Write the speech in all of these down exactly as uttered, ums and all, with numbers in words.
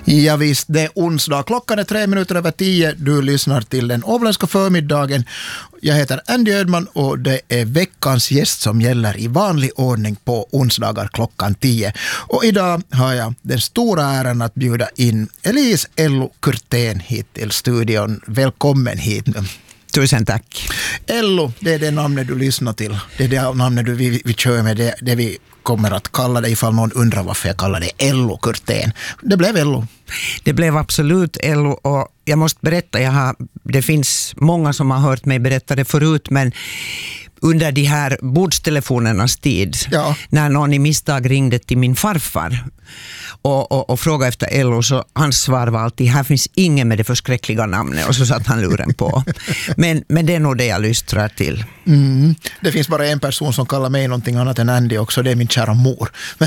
Ja visst, det är onsdag. Klockan är tre minuter över tio. Du lyssnar till den åländska förmiddagen. Jag heter Andy Ödman och det är veckans gäst som gäller i vanlig ordning på onsdagar klockan tio. Och idag har jag den stora äran att bjuda in Elise Ellu Kurtén hit till studion. Välkommen hit nu. Tusen tack. Ellu, det är det namnet du lyssnar till. Det är det namnet du, vi, vi kör med, det, det vi kommer att kalla det ifall någon undrar varför jag kallar det Ellu Kurtén. Det blev Ellu. Det blev absolut Ellu och jag måste berätta, jag har, det finns många som har hört mig berätta det förut, men under de här bordstelefonernas tid, ja. När någon i misstag ringde till min farfar och, och, och frågade efter Ellu, så hans svar var alltid, här finns ingen med det förskräckliga namnet, och så satt han luren på. men, men det är nog det jag lystrar till. Mm. Det finns bara en person som kallar mig någonting annat än Andy också, det är min kära mor.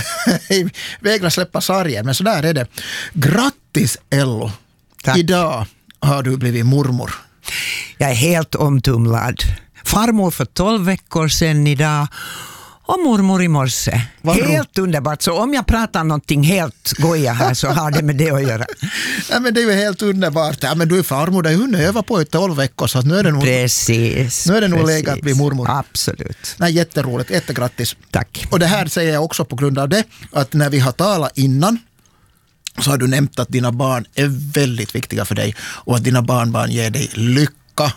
Vägrar släppa sargen, men så där är det. Grattis Ellu! Tack. Idag har du blivit mormor. Jag är helt omtumlad. Farmor för tolv veckor sedan idag och mormor i morse. Helt underbart. Så om jag pratar någonting helt goja här så har det med det att göra. Ja, men det är ju helt underbart. Ja, men du är farmor, det är hunnit över på i tolv veckor, så nu är det nog, precis, nu är det nog precis. läge att bli mormor. Absolut. Nej, jätteroligt, jättegrattis. Tack. Och det här säger jag också på grund av det, att när vi har talat innan så har du nämnt att dina barn är väldigt viktiga för dig och att dina barnbarn ger dig lycka.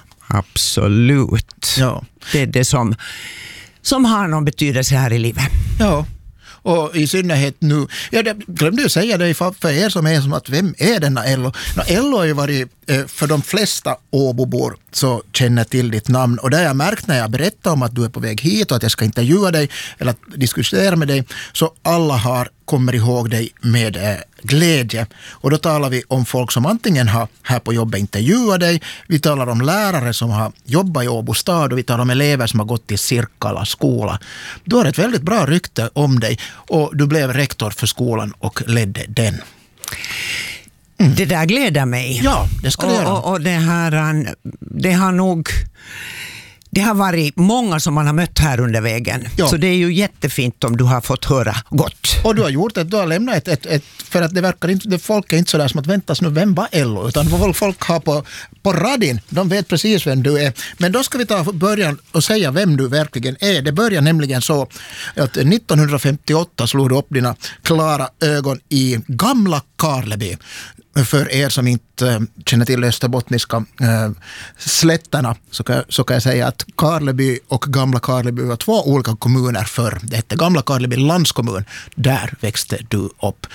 Absolut. Ja. Det är det som, som har någon betydelse här i livet. Ja, och i synnerhet nu. Ja, det glömde ju säga det för, för er som är som att vem är denna Ellu? No, Ellu har ju varit, för de flesta Åbobor så känner till ditt namn. Och det har jag märkt när jag berättar om att du är på väg hit och att jag ska intervjua dig eller diskutera med dig. Så alla har kommer ihåg dig med eh, glädje. Och då talar vi om folk som antingen har här på jobbet intervjuat dig. Vi talar om lärare som har jobbat i Åbo stad och vi talar om elever som har gått till Sirkkala skola. Du har ett väldigt bra rykte om dig och du blev rektor för skolan och ledde den. Mm. Det där gläder mig. Ja, det ska det och, göra. Och, och det här, det har nog... Det har varit många som man har mött här under vägen. Ja. Så det är ju jättefint om du har fått höra gott. Och du har gjort det, du har lämnat ett, ett, ett för att det verkar inte, det folk är inte sådär som att väntas nu, vem var Ellu? Utan folk, folk har på, på radin, de vet precis vem du är. Men då ska vi ta början och säga vem du verkligen är. Det börjar nämligen så att nittonhundrafemtioåtta slog du upp dina klara ögon i gamla Karleby. För er som inte äh, känner till österbottniska äh, slätterna så kan, så kan jag säga att Karleby och Gamla Karleby var två olika kommuner förr. Det hette Gamla Karleby landskommun. Där växte du upp.